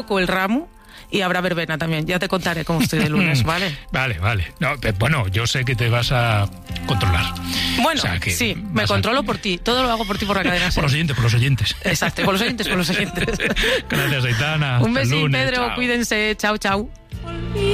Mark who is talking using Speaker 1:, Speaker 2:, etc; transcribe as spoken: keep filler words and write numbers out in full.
Speaker 1: con el ramo. Y habrá verbena también. Ya te contaré cómo estoy de lunes, ¿vale?
Speaker 2: Vale, vale. No, bueno, yo sé que te vas a controlar.
Speaker 1: Bueno,
Speaker 2: o sea, que
Speaker 1: sí, me controlo
Speaker 2: a...
Speaker 1: por ti. Todo lo hago por ti por la cadena.
Speaker 2: Por los oyentes, por los oyentes.
Speaker 1: Exacto, por los oyentes, por los oyentes.
Speaker 2: Gracias, Aitana.
Speaker 1: Un besín,
Speaker 2: lunes,
Speaker 1: Pedro.
Speaker 2: chao.
Speaker 1: Cuídense. Chao, chao.